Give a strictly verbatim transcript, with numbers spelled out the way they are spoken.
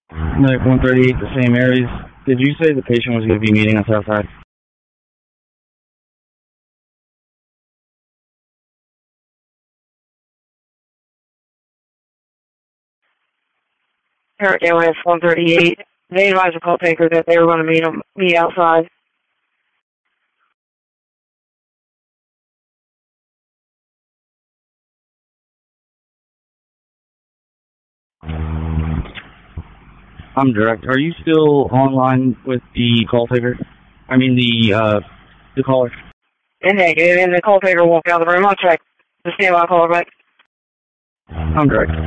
Like one thirty-eight, the same areas. Did you say the patient was going to be meeting us outside? Eric Airways one thirty-eight. They advised the call taker that they were going to meet them, meet outside. I'm direct. Are you still online with the call taker? I mean the uh the caller. And negative, and the call taker walked out of the room. I'll check the standby caller back. I'm direct.